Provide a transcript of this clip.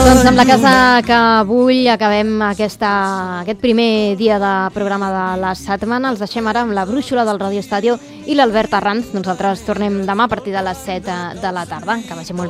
Doncs amb la casa que avui acabem aquest primer dia de programa de la setmana. Els deixem ara amb la brúixola del Radio Estadio i l'Albert Arranz. Nosaltres tornem demà a partir de les 7 de la tarda. Que vagi molt bé.